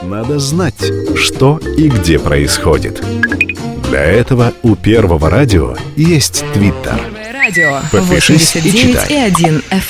надо знать, что и где происходит. Для этого у Первого радио есть Твиттер. Радио Подпишись и читай. 89,1 FM.